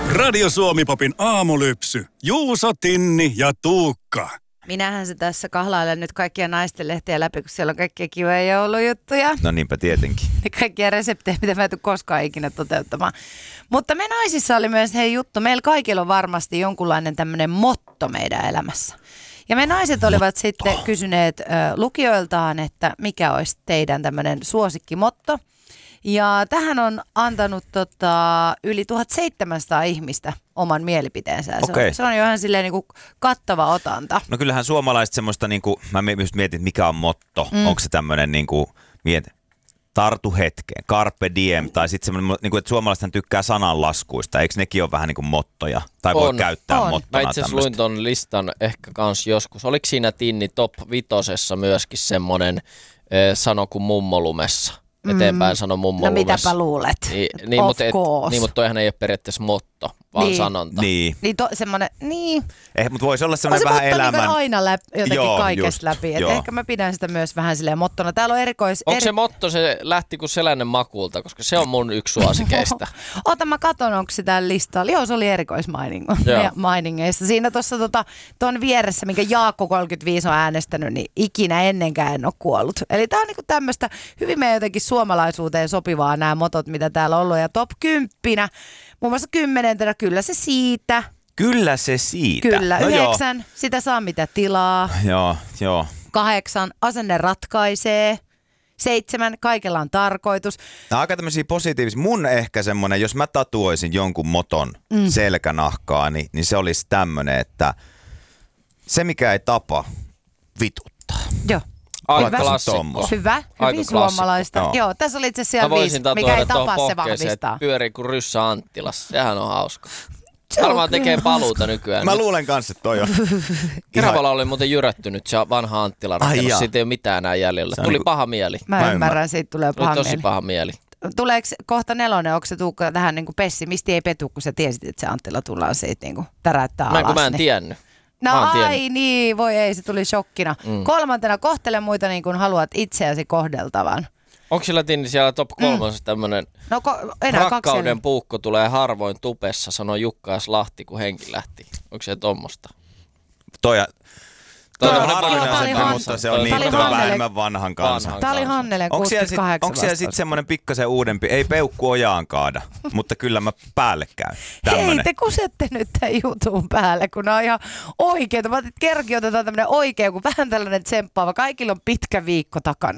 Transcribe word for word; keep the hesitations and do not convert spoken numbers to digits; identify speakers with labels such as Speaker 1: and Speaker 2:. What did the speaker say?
Speaker 1: Radio Suomi-popin aamulypsy. Juuso, Tinni ja Tuukka.
Speaker 2: Minähän se tässä kahlailen nyt kaikkia naisten lehtiä läpi, kun siellä on kaikkia kivoja joulujuttuja.
Speaker 3: No niinpä tietenkin.
Speaker 2: Kaikkia reseptejä, mitä mä en tule koskaan ikinä toteuttamaan. Mutta me naisissa oli myös hei juttu. Meillä kaikilla on varmasti jonkunlainen tämmöinen motto meidän elämässä. Ja me naiset olivat sitten kysyneet ö, lukijoiltaan, että mikä olisi teidän tämmöinen suosikkimotto. Ja tähän on antanut tota, yli tuhatseitsemänsataa ihmistä oman mielipiteensä. Se,
Speaker 3: okay.
Speaker 2: on, se on jo ihan silleen niin kuin kattava otanta.
Speaker 3: No kyllähän suomalaiset semmoista, niin kuin, mä just mietin, mikä on motto. Mm. Onko se tämmöinen, niin kuin, miet, tartu hetkeen, carpe diem, tai sitten semmoinen, niin kuin, että suomalaisethan tykkää sananlaskuista. Eikö nekin ole vähän niin kuin mottoja? Tai voi
Speaker 4: on,
Speaker 3: käyttää
Speaker 4: on.
Speaker 3: mottona
Speaker 4: mä itse asiassa luin ton listan ehkä kans joskus. Oliko siinä Tinni top vitosessa myöskin semmoinen eh, sano kuin mummolumessa? Eteenpäin sano mummo
Speaker 2: No mitäpä luulet?
Speaker 4: Niin, niin
Speaker 2: of
Speaker 4: mutta
Speaker 2: course.
Speaker 4: Niin, mutta toihan ei ole periaatteessa motto, vaan
Speaker 2: niin.
Speaker 4: sanonta.
Speaker 3: Niin.
Speaker 2: Niin to, semmoinen, niin.
Speaker 3: Eh, mutta voisi olla
Speaker 2: On
Speaker 3: semmoinen
Speaker 2: se
Speaker 3: vähän
Speaker 2: motto
Speaker 3: elämän.
Speaker 2: niin aina läpi, jotenkin
Speaker 3: Joo,
Speaker 2: kaikesta
Speaker 3: just,
Speaker 2: läpi. Et
Speaker 3: joo.
Speaker 2: ehkä mä pidän sitä myös vähän silleen mottona. Täällä on erikois...
Speaker 4: Onko
Speaker 2: eri...
Speaker 4: se motto, se lähti kuin seläinen makuulta, koska se on mun yksi suosikeista.
Speaker 2: Ota mä katon, onko se täällä listalla. Joo, se oli erikoismainingeissa. Siinä tuossa tota, ton vieressä, minkä Jaakko kolmekymmentäviisi on äänestänyt, niin ikinä ennenkään en ole kuollut. Eli tää on niinku tämmöistä hyvin meidän jotenkin suomalaisuuteen sopivaa nämä motot, mitä täällä on ollut. Ja top kymppinä, muun muassa kymmenentenä, kyllä se siitä.
Speaker 3: Kyllä se siitä.
Speaker 2: Kyllä,
Speaker 3: no
Speaker 2: yhdeksän, joo. Sitä saa mitä tilaa.
Speaker 3: Joo, joo.
Speaker 2: Kahdeksan, asenne ratkaisee. Seitsemän, kaikella on tarkoitus.
Speaker 3: Nämä aika tämmöisiä positiivisia. Mun ehkä semmoinen, jos mä tatuoisin jonkun moton mm. selkänahkaa, niin, niin se olisi tämmöinen, että se mikä ei tapa, vituttaa.
Speaker 2: Joo.
Speaker 4: Aika klassikko.
Speaker 2: Hyvä, hyvin suomalaista. Joo. Joo, tässä oli itse asiassa siellä viisi, mikä ei tapa, se vahvistaa.
Speaker 4: Pyörii kuin ryssä Anttilassa, sehän on hauska. Varmaan tekee paluuta nykyään.
Speaker 3: Mä luulen kanssa, että toi on.
Speaker 4: Keravalla oli muuten jyrättynyt se vanha Anttila rakennus. Siitä ei ole mitään enää jäljellä. Tuli
Speaker 3: niinku...
Speaker 4: paha mieli.
Speaker 2: Mä, mä ymmärrän, siitä tulee paha
Speaker 4: Tuli tosi
Speaker 2: mieli.
Speaker 4: paha mieli.
Speaker 2: Tuleeko kohta nelonen, onko se Tuukka tähän niin kuin pessimisti ei petu, kun sä tiesit, että se Anttila tullaan siitä niin kuin täräyttää
Speaker 4: Mä,
Speaker 2: alas.
Speaker 4: Mä en
Speaker 2: niin.
Speaker 4: tiennyt.
Speaker 2: No ai
Speaker 4: tiennyt.
Speaker 2: niin, voi ei, se tuli shokkina. Mm. Kolmantena, kohtele muita niin kuin haluat itseäsi kohdeltavan.
Speaker 4: Onko sillä Tinni siellä top kolmosessa mm. tämmönen
Speaker 2: no, ko- enää
Speaker 4: rakkauden
Speaker 2: kaksi
Speaker 4: puukko tulee harvoin tupessa, sanoi Jukka S. Lahti, kun henki lähti. Onko se tommosta?
Speaker 3: Toi, toi, toi on
Speaker 2: harvinainen
Speaker 3: harvinainen, mutta se on niin vähemmän vanhan kanssa.
Speaker 2: Tämä oli Hannele kuusikymmentäkahdeksan.
Speaker 3: Onko siellä sitten semmoinen pikkasen uudempi, ei peukku ojaan kaada, mutta kyllä mä päälle käyn. Tämmönen.
Speaker 2: Hei, te kusette nyt tämän jutun päälle, kun nämä on ihan oikeita. Mä otin, että kerki otetaan tämmöinen oikea, kun vähän tällainen tsemppaava. Kaikilla on pitkä viikko takana.